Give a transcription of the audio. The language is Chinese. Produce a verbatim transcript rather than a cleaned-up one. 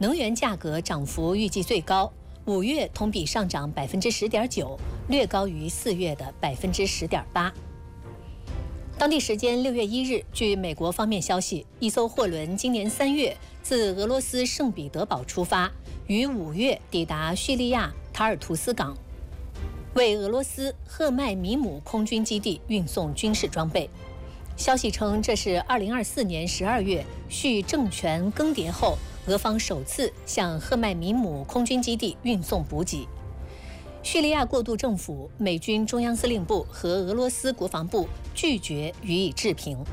能源价格涨幅预计最高，五月同比上涨百分之十点九，略高于四月的百分之十点八。当地时间六月一日，据美国方面消息，一艘货轮今年三月自俄罗斯圣彼得堡出发，于五月抵达叙利亚塔尔图斯港，为俄罗斯赫迈米姆空军基地运送军事装备。消息称，这是二零二四年十二月叙政权更迭后，俄方首次向赫迈米姆空军基地运送补给。叙利亚过渡政府、美军中央司令部和俄罗斯国防部拒绝予以置评。